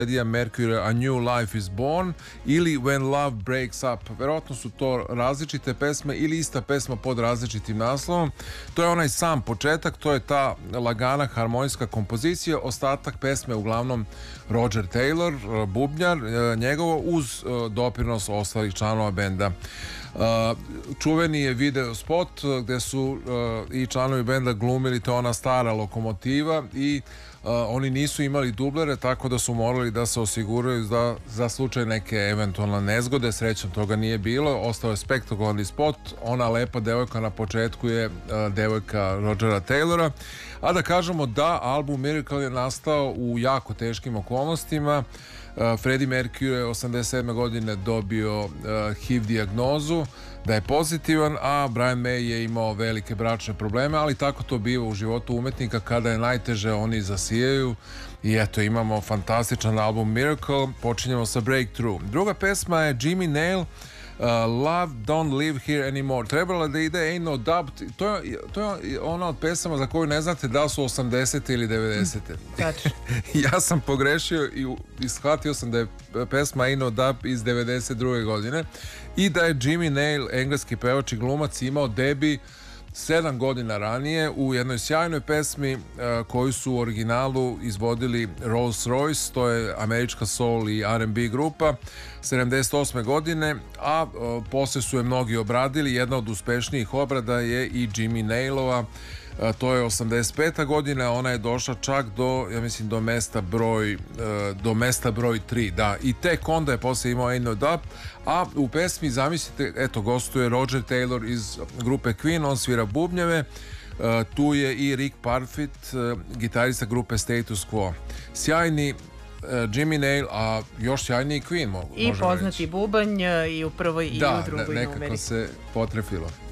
Freddie Mercury A New Life Is Born ili When Love Breaks Up. Verovatno su to različite pesme ili ista pesma pod različitim naslovom. To je onaj sam početak, to je ta lagana harmonijska kompozicija. Ostatak pesme uglavnom Roger Taylor, bubnjar njegovo, uz doprinos ostalih članova benda. Čuveni je video spot gde su i članovi benda glumili, to ona stara lokomotiva i oni nisu imali dublere, tako da su morali da se osiguraju za slučaj neke eventualne nezgode. Srećom toga nije bilo, ostao je spektakularni spot. Ona lepa devojka na početku je devojka Rogera Taylora. A da kažemo da album Miracle je nastao u jako teškim okolnostima. Freddie Mercury je 87. godine dobio HIV dijagnozu, da je pozitivan, a Brian May je imao velike bračne probleme, ali tako to biva u životu umetnika, kada je najteže oni zasijaju. I eto, imamo fantastičan album Miracle. Počinjemo sa Breakthrough. Druga pesma je Jimmy Nail, Love Don't Live Here Anymore. Trebala da ide Ain't No Doubt. To je ona od pesama za koju ne znate da su 80. ili 90. Ja sam pogrešio i shvatio sam da je pesma Ain't No Doubt iz 92. godine i da je Jimmy Nail, engleski pevač i glumac, imao debi 7 godina ranije u jednoj sjajnoj pesmi koju su u originalu izvodili Rolls Royce, to je američka soul i R&B grupa, 78. godine, a posle su je mnogi obradili. Jedna od uspešnijih obrada je i Jimmy Nailova, to je 85. godina, ona je došla čak do, ja mislim, do mesta broj 3, da, i tek onda je posle imao Ain't No Doubt, a u pesmi, zamislite, eto, gostuje Roger Taylor iz grupe Queen, on svira bubnjeve, tu je i Rick Parfitt, gitarista grupe Status Quo. Sjajni Jimmy Nail, a još sjajniji Queen, i poznati bubanj i u prvoj i u drugoj numeri. Da, nekako se potrefilo.